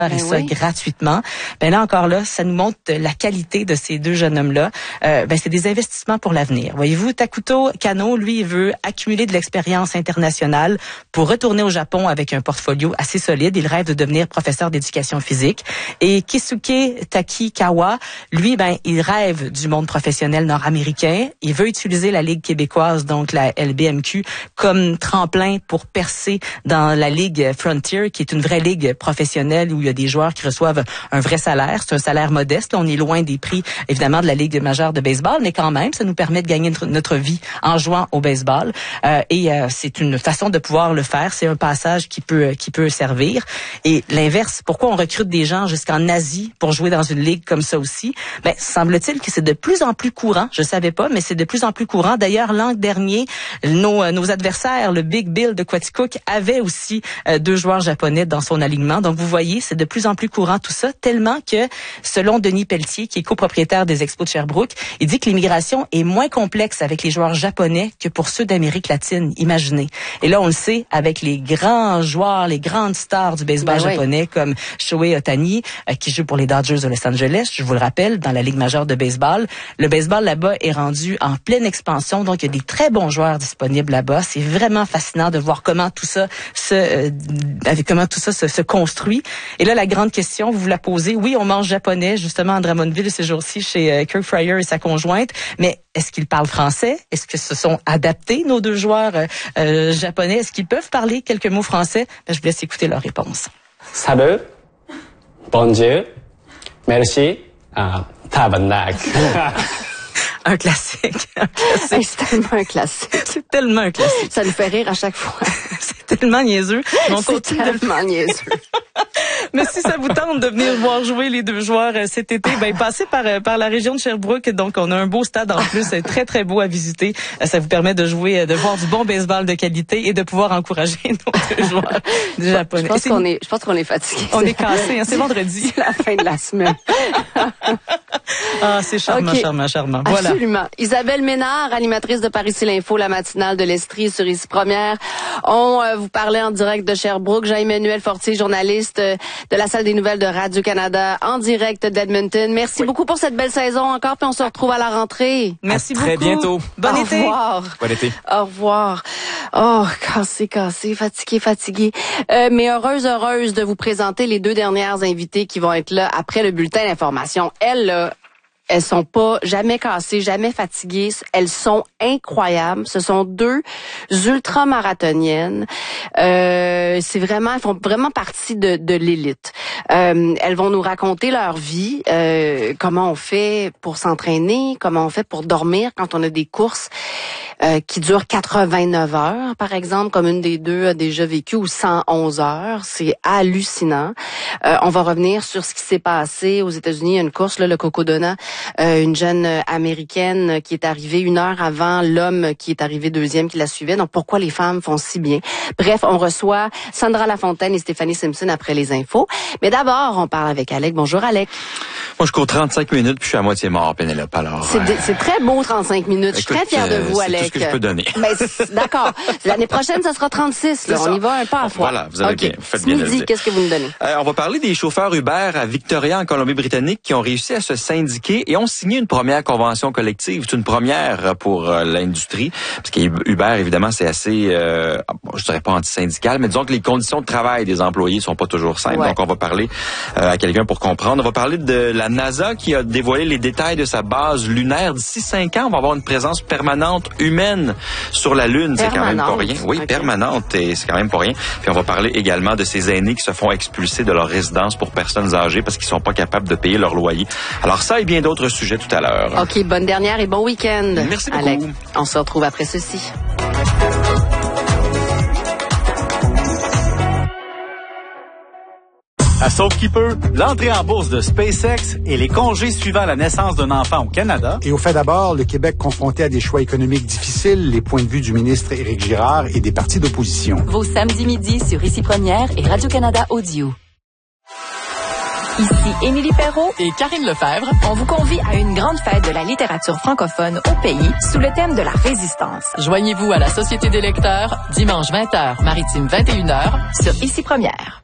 et ça gratuitement. Ben là encore là, ça nous montre la qualité de ces deux jeunes hommes-là. C'est des investissements pour l'avenir. Voyez-vous, Takuto Kano, lui, il veut accumuler de l'expérience internationale pour retourner au Japon avec un portfolio assez solide. Il rêve de devenir professeur d'éducation physique. Et Kisuke Takikawa, lui, il rêve du monde professionnel nord-américain. Il veut utiliser la Ligue québécoise, donc la LBMQ, comme tremplin pour percer dans la Ligue Frontier, qui est une vraie ligue professionnelle où il y a des joueurs qui reçoivent un vrai salaire. C'est un salaire modeste. Là, on est loin des prix, évidemment, de la Ligue majeure de baseball, mais quand même, ça nous permet de gagner notre vie en jouant au baseball. C'est une façon de pouvoir le faire. C'est un passage qui peut servir. Et l'inverse, pourquoi on recrute des gens jusqu'en Asie pour jouer dans une ligue comme ça aussi? Semble-t-il que c'est de plus en plus courant. Je savais pas, mais c'est de plus en plus courant. D'ailleurs, l'an dernier, nos adversaires, le Big Bill de Quaticook, avait aussi 2 joueurs japonais dans son alignement. Donc, vous voyez, c'est de plus en plus courant tout ça, tellement que, selon Denis Pelletier, qui est copropriétaire des Expos de Sherbrooke, il dit que l'immigration est moins complexe avec les joueurs japonais que pour ceux d'Amérique latine. Imaginez. Et là, on le sait, avec les grands joueurs, les grandes stars du baseball japonais, comme Shohei Ohtani, qui joue pour les Dodgers de Los Angeles, je vous le rappelle, dans la Ligue majeure de baseball. Le baseball là-bas est rendu en pleine expansion, donc il y a des très bons joueurs disponibles là-bas. C'est vraiment fascinant de voir comment tout ça se construit. Et là, la grande question, vous la posez. Oui, on mange japonais, justement, à Drummondville ces jours-ci, chez Kirk Fryer et sa conjointe. Mais est-ce qu'ils parlent français? Est-ce que se sont adaptés, nos 2 joueurs japonais? Est-ce qu'ils peuvent parler quelques mots français? Je vous laisse écouter leur réponse. Salut, bonjour, merci, tabarnak. Un classique. C'est tellement un classique. C'est tellement un classique. Ça nous fait rire à chaque fois. C'est tellement niaiseux. C'est tellement niaiseux. Mais si ça vous tente de venir voir jouer les 2 joueurs cet été, passez par la région de Sherbrooke. Donc, on a un beau stade en plus, très, très beau à visiter. Ça vous permet de jouer, de voir du bon baseball de qualité et de pouvoir encourager nos 2 joueurs japonais. Je pense qu'on est fatigué. On est cassé, c'est vendredi. C'est la fin de la semaine. C'est charmant, charmant. Voilà. Absolument. Isabelle Ménard, animatrice de Par-Ici l'Info, la matinale de l'Estrie sur Ici Première. On vous parlait en direct de Sherbrooke. Jean-Emmanuel Fortier, journaliste de la salle des nouvelles de Radio-Canada, en direct d'Edmonton. Merci beaucoup pour cette belle saison encore, puis on se retrouve à la rentrée. Merci beaucoup. Très bientôt. Bon été. Au revoir. Bon été. Au revoir. Oh, cassé, fatigué. Mais heureuse de vous présenter les 2 dernières invitées qui vont être là après le bulletin d'information. Elles sont pas jamais cassées, jamais fatiguées. Elles sont incroyables. Ce sont 2 ultramarathoniennes. Elles font vraiment partie de l'élite. Elles vont nous raconter leur vie, comment on fait pour s'entraîner, comment on fait pour dormir quand on a des courses qui durent 89 heures, par exemple, comme une des 2 a déjà vécu, ou 111 heures. C'est hallucinant. On va revenir sur ce qui s'est passé aux États-Unis. Il y a une course, là, le Cocodona, une jeune américaine qui est arrivée 1 heure avant l'homme qui est arrivé 2e qui la suivait. Donc, pourquoi les femmes font si bien? Bref, on reçoit Sandra Lafontaine et Stéphanie Simpson après les infos. Mais d'abord, on parle avec Alec. Bonjour, Alec. Moi, je cours 35 minutes puis je suis à moitié mort, Pénélope. Alors, c'est très beau, 35 minutes. Je suis très fière de vous, Alec. C'est tout ce que je peux donner. D'accord. L'année prochaine, ça sera 36. Là. On y va un pas à fois. Voilà, vous avez bien. Vous faites bien de le dire. Qu'est-ce que vous nous donnez? On va parler des chauffeurs Uber à Victoria, en Colombie-Britannique, qui ont réussi à se syndiquer et ont signé une première convention collective. C'est une première pour l'industrie, parce qu'Uber, évidemment, c'est assez, je dirais pas anti-syndical, mais disons que les conditions de travail des employés sont pas toujours simples. Ouais. Donc, on va parler à quelqu'un pour comprendre. On va parler de la NASA qui a dévoilé les détails de sa base lunaire. D'ici 5 ans, on va avoir une présence permanente humaine sur la Lune. C'est quand même pas rien. Oui, okay. Permanente, et c'est quand même pas rien. Puis on va parler également de ces aînés qui se font expulser de leur résidence pour personnes âgées parce qu'ils sont pas capables de payer leur loyer. Alors ça et bien d'autres sujets tout à l'heure. OK, bonne dernière et bon week-end. Merci beaucoup. Alec. On se retrouve après ceci. À Sauf qui peut, l'entrée en bourse de SpaceX et les congés suivant la naissance d'un enfant au Canada. Et au fait d'abord, le Québec confronté à des choix économiques difficiles, les points de vue du ministre Éric Girard et des partis d'opposition. Vos samedis midi sur Ici Première et Radio-Canada Audio. Ici Émilie Perrault et Karine Lefebvre. On vous convie à une grande fête de la littérature francophone au pays sous le thème de la résistance. Joignez-vous à la Société des lecteurs dimanche 20h, maritime 21h sur Ici Première.